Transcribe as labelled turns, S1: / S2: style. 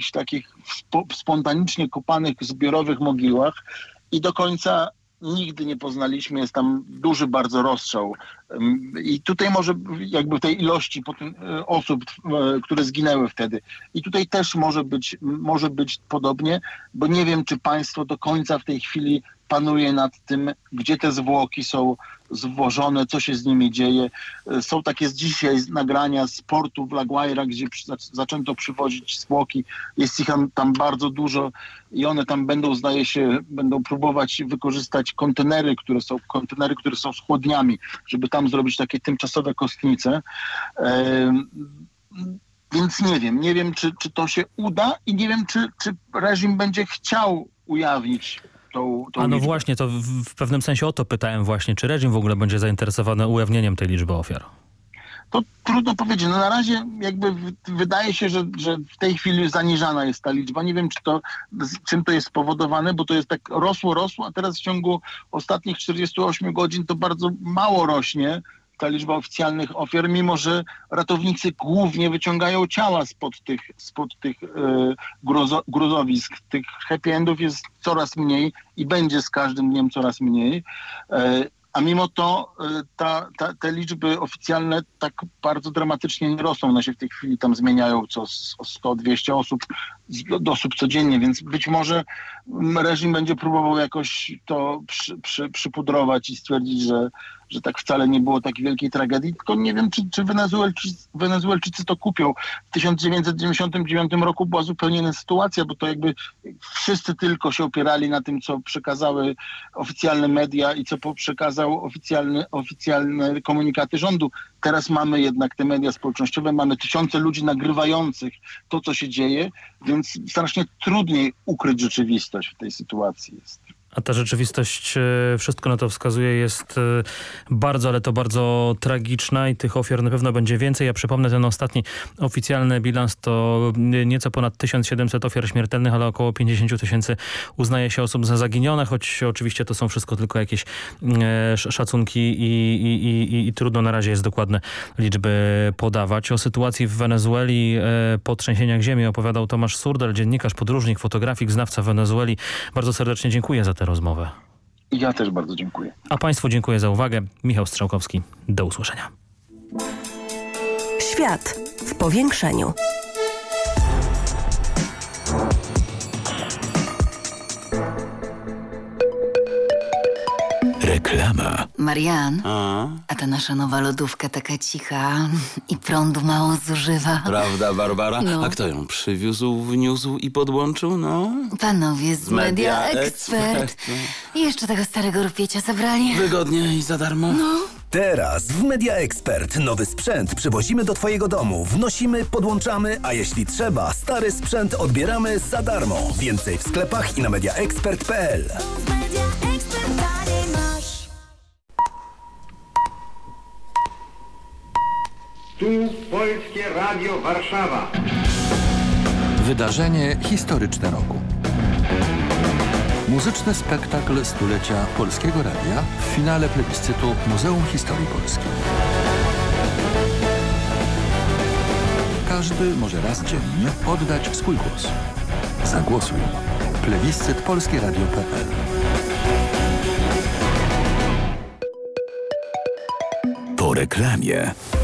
S1: jakichś takich spontanicznie kopanych, zbiorowych mogiłach i do końca nigdy nie poznaliśmy, jest tam duży bardzo rozstrzał. I tutaj może jakby tej ilości osób, które zginęły wtedy. I tutaj też może być podobnie, bo nie wiem, czy państwo do końca w tej chwili panuje nad tym, gdzie te zwłoki są zwożone, co się z nimi dzieje. Są takie dzisiaj nagrania z portu w La Guaira, gdzie zaczęto przywozić zwłoki. Jest ich tam bardzo dużo i one tam będą próbować wykorzystać kontenery, które są z chłodniami, żeby tam zrobić takie tymczasowe kostnice. Więc nie wiem, czy to się uda i nie wiem, czy reżim będzie chciał ujawnić tą
S2: no
S1: liczbę.
S2: Właśnie, to w pewnym sensie o to pytałem właśnie, czy reżim w ogóle będzie zainteresowany ujawnieniem tej liczby ofiar?
S1: To trudno powiedzieć. No na razie jakby wydaje się, że w tej chwili zaniżana jest ta liczba. Nie wiem, czym to jest spowodowane, bo to jest tak rosło, a teraz w ciągu ostatnich 48 godzin to bardzo mało rośnie ta liczba oficjalnych ofiar, mimo że ratownicy głównie wyciągają ciała spod tych gruzowisk. Tych happy endów jest coraz mniej i będzie z każdym dniem coraz mniej. A mimo to te liczby oficjalne tak bardzo dramatycznie nie rosną. One się w tej chwili tam zmieniają co 100-200 osób codziennie, więc być może reżim będzie próbował jakoś to przypudrować i stwierdzić, że tak wcale nie było takiej wielkiej tragedii. Tylko nie wiem, czy Wenezuelczycy to kupią. W 1999 roku była zupełnie inna sytuacja, bo to jakby wszyscy tylko się opierali na tym, co przekazały oficjalne media i co przekazał oficjalne komunikaty rządu. Teraz mamy jednak te media społecznościowe, mamy tysiące ludzi nagrywających to, co się dzieje, więc strasznie trudniej ukryć rzeczywistość w tej sytuacji jest.
S2: A ta rzeczywistość, wszystko na to wskazuje, jest bardzo, ale to bardzo tragiczna i tych ofiar na pewno będzie więcej. Ja przypomnę, ten ostatni oficjalny bilans to nieco ponad 1700 ofiar śmiertelnych, ale około 50 000 uznaje się osób za zaginione, choć oczywiście to są wszystko tylko jakieś szacunki i trudno na razie jest dokładne liczby podawać. O sytuacji w Wenezueli po trzęsieniach ziemi opowiadał Tomasz Surdel, dziennikarz, podróżnik, fotografik, znawca Wenezueli. Bardzo serdecznie dziękuję za tę rozmowę.
S1: Ja też bardzo dziękuję.
S2: A Państwu dziękuję za uwagę. Michał Strzałkowski. Do usłyszenia.
S3: Świat w powiększeniu.
S4: Reklama.
S5: Marian, a ta nasza nowa lodówka taka cicha i prądu mało zużywa.
S4: Prawda, Barbara?
S5: No.
S4: A kto ją przywiózł, wniósł i podłączył? No.
S5: Panowie z Media Expert. I jeszcze tego starego rupiecia zabrali.
S4: Wygodnie i za darmo.
S5: No.
S6: Teraz w Media Expert nowy sprzęt przywozimy do Twojego domu, wnosimy, podłączamy, a jeśli trzeba, stary sprzęt odbieramy za darmo. Więcej w sklepach i na mediaexpert.pl.
S7: Tu Polskie Radio Warszawa.
S8: Wydarzenie historyczne roku. Muzyczny spektakl stulecia Polskiego Radia w finale plebiscytu Muzeum Historii Polski. Każdy może raz dziennie oddać swój głos. Zagłosuj. Plebiscyt polskieradio.pl.
S4: Po reklamie.